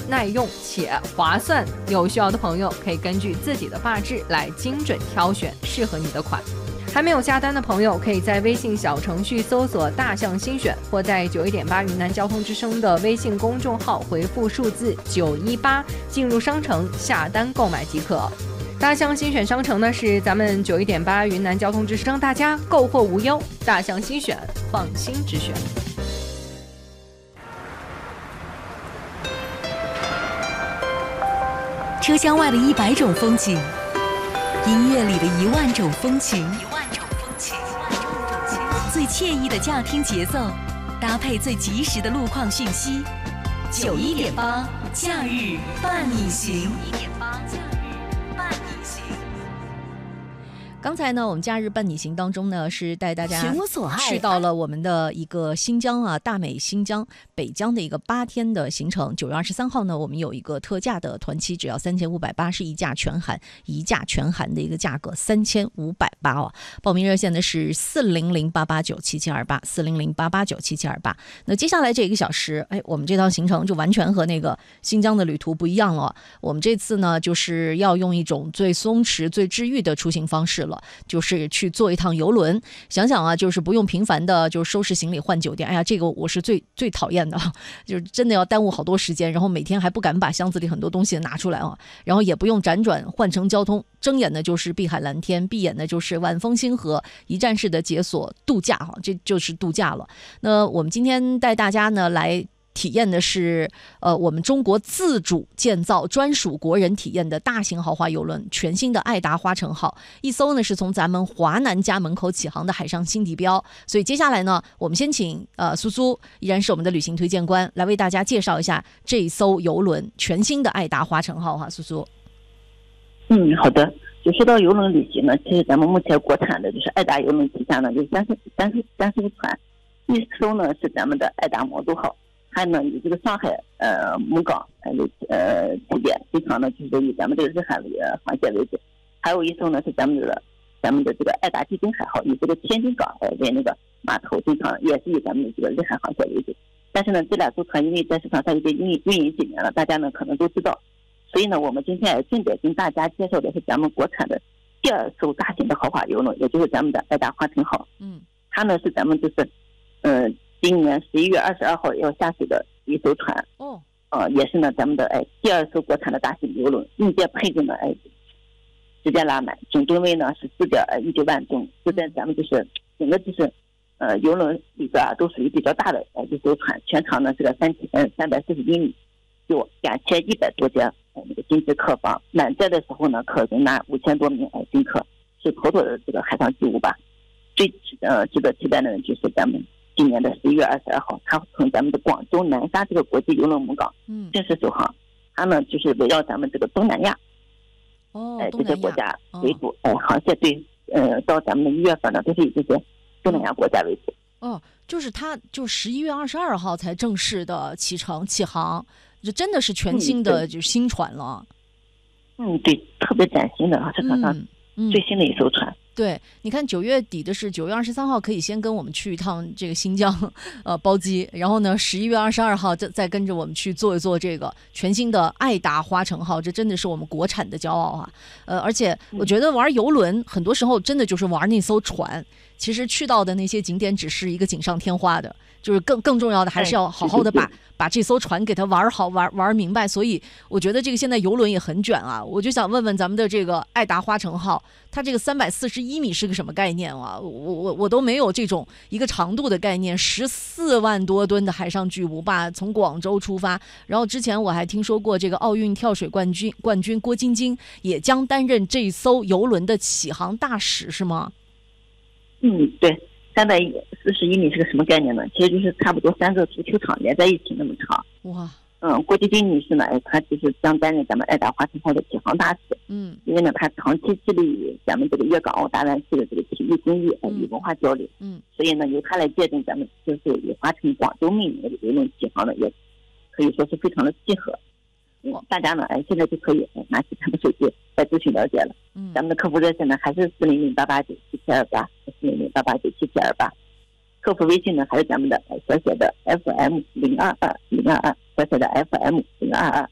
耐用且划算。有需要的朋友可以根据自己的发质来精准挑选适合你的款。还没有下单的朋友，可以在微信小程序搜索大象新选，或在91.8云南交通之声的微信公众号回复数字918进入商城下单购买即可。大象新选商城呢，是咱们91.8云南交通之声，让大家购货无忧。大象新选，放心之选。 车厢外的100种风景，音乐里的10000种风情，最惬意的驾听节奏，搭配最及时的路况讯息。91.8假日伴你行。 刚才呢，我们假日伴你行当中呢，是带大家去到了我们的一个新疆啊，大美新疆北疆的一个8天的行程。9月23号呢，我们有一个特价的团期，只要3580，是一价全含的一个价格，3580哦。报名热线呢是4008897728400889772。那接下来这1个小时，我们这趟行程就完全和那个新疆的旅途不一样了。我们这次呢，就是要用一种最松弛、最治愈的出行方式了。就是去坐一趟游轮，想想啊，就是不用频繁的就收拾行李换酒店，这个我是最讨厌的，就是真的要耽误好多时间，然后每天还不敢把箱子里很多东西拿出来啊，然后也不用辗转换乘交通，睁眼的就是碧海蓝天，闭眼的就是晚风星河，一站式的解锁度假这就是度假了。那我们今天带大家呢来体验的是我们中国自主建造专属国人体验的大型豪华邮轮，全新的爱达花城号，一艘呢是从咱们华南家门口起航的海上新地标。所以接下来呢，我们先请苏苏，依然是我们的旅行推荐官，来为大家介绍一下这一艘邮轮全新的爱达花城号哈，苏苏。 好的。就说到邮轮旅行呢，其实咱们目前国产的就是爱达邮轮旗下呢有30艘船，一艘呢是咱们的爱达魔都号。它呢以这个上海母港起点，经常呢就是以咱们这个日韩航线为主。还有一艘呢是咱们的这个爱达基金海号，以这个天津港为那个码头，经常也是以咱们的这个日韩航线为主。但是呢，这2艘船因为在市场上已经运营几年了，大家呢可能都知道。所以呢，我们今天也重点跟大家介绍的是咱们国产的第2艘大型的豪华邮轮，也就是咱们的爱达花城号。它呢是咱们就是今年11月22号要下水的一艘船。也是呢咱们的第2艘国产的大型邮轮，硬件配置呢直接拉满，总吨位呢是4.19万吨，就在咱们就是整个就是邮轮里边都属于比较大的一艘船，全长呢是个340英里，有2100多间那个经济客房，满载的时候呢可容纳5000多名宾客，是妥妥的这个海上巨无霸。最值得期待的就是咱们今年的11月22号，它从咱们的广州南沙这个国际邮轮母港正式首航。它呢就是围绕咱们这个东南亚这些国家为主，航线对到咱们的1月份呢都是以这些东南亚国家为主。 就是它就11月22号才正式的起航，就真的是全新的就是新船了。 对，特别崭新的市场上最新的一艘船。 对，你看9月底的是9月23号，可以先跟我们去一趟这个新疆包机，然后呢11月22号再跟着我们去坐一坐这个全新的爱达花城号，这真的是我们国产的骄傲啊！而且我觉得玩邮轮很多时候真的就是玩那艘船，其实去到的那些景点只是一个锦上添花的，就是更重要的还是要好好的把这艘船给它玩好玩明白。所以我觉得这个现在邮轮也很卷啊，我就想问问咱们的这个爱达花城号，它这个341米是个什么概念啊？我都没有这种一个长度的概念，14万多吨的海上巨无霸从广州出发，然后之前我还听说过这个奥运跳水冠军郭晶晶也将担任这艘邮轮的起航大使，是吗？ 对，341米是个什么概念呢？其实就是差不多3个足球场连在一起那么长。 哇！ 郭晶晶女士呢，她就是将担任咱们爱达花城号的起航大使。因为呢，她长期致力于咱们这个粤港澳大湾区的这个体育公益与文化交流。所以呢，由她来界定咱们就是以花城广州命名的邮轮起航呢，也可以说是非常的契合。大家呢，现在就可以拿起咱们手机来咨询了解了。咱们的客服热线呢还是4008897728400889772，客服微信呢还是咱们的小写的 FM022，小写的 FM022。